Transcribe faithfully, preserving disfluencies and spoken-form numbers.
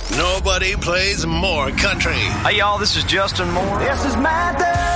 Nobody plays more country. Hey, y'all, this is Justin Moore. This is my dad.